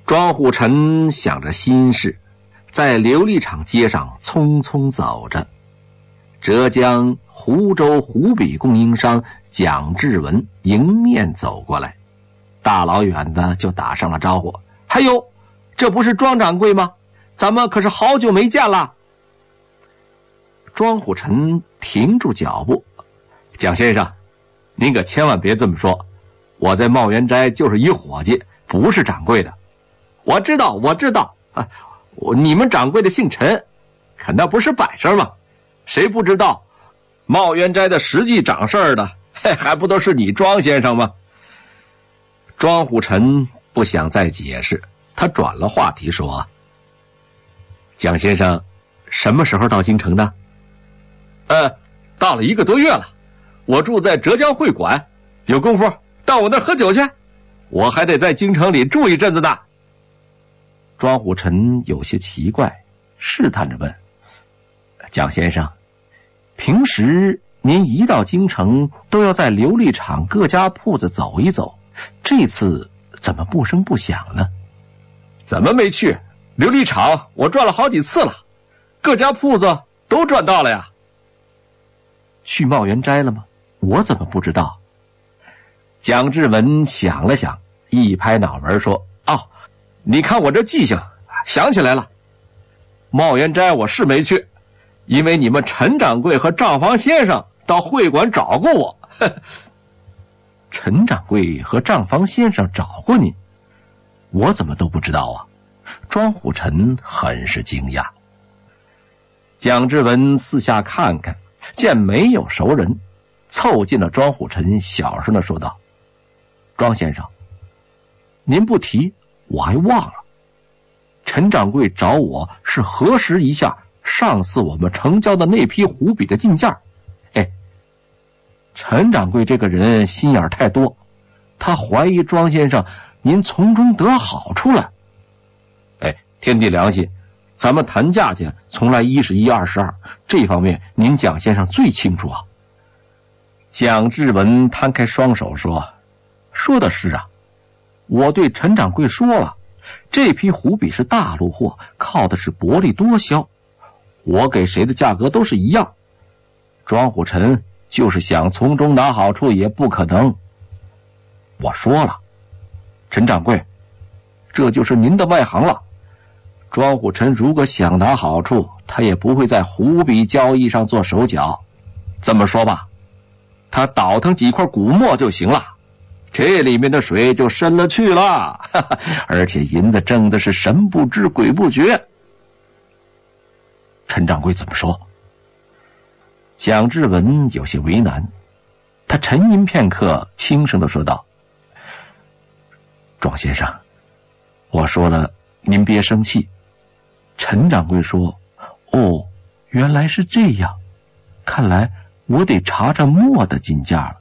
庄虎臣想着心事，在琉璃厂街上匆匆走着。浙江湖州湖笔供应商蒋志文迎面走过来，大老远的就打上了招呼：“还有，这不是庄掌柜吗？咱们可是好久没见了。”庄虎臣停住脚步：“蒋先生，您可千万别这么说，我在茂源斋就是一伙计，不是掌柜的。”“我知道啊，你们掌柜的姓陈，可那不是摆设吗？谁不知道茂源斋的实际掌事的，还不都是你庄先生吗？”庄虎臣不想再解释，他转了话题说：“蒋先生什么时候到京城的？”“到了1个多月了，我住在浙江会馆，有功夫到我那儿喝酒去，我还得在京城里住一阵子呢。”庄虎臣有些奇怪，试探着问：“蒋先生，平时您一到京城都要在琉璃厂各家铺子走一走，这次怎么不声不响呢？”“怎么没去？琉璃厂我转了好几次了，各家铺子都转到了呀。”“去茂源斋了吗？我怎么不知道？”蒋志文想了想，一拍脑门说：“哦，你看我这记性，想起来了。茂源斋我是没去，因为你们陈掌柜和账房先生到会馆找过我。”“陈掌柜和账房先生找过您？我怎么都不知道啊？”庄虎臣很是惊讶。蒋志文四下看看，见没有熟人，凑近了庄虎臣，小声的说道：“庄先生，您不提我还忘了，陈掌柜找我是核实一下上次我们成交的那批湖笔的进价。陈掌柜这个人心眼太多，他怀疑庄先生您从中得好处了。天地良心，咱们谈价钱从来1是1，2是2，这方面您蒋先生最清楚啊。”蒋志文摊开双手说：“说的是啊，我对陈掌柜说了，这批湖笔是大陆货，靠的是薄利多销，我给谁的价格都是一样。庄虎臣就是想从中拿好处也不可能。我说了，陈掌柜，这就是您的外行了。庄虎臣如果想拿好处，他也不会在湖笔交易上做手脚。这么说吧，他倒腾几块古墨就行了，这里面的水就深了去了，而且银子挣的是神不知鬼不觉。”“陈掌柜怎么说？”蒋志文有些为难，他沉吟片刻，轻声地说道：“庄先生，我说了，您别生气。陈掌柜说，哦，原来是这样，看来我得查查墨的进价了。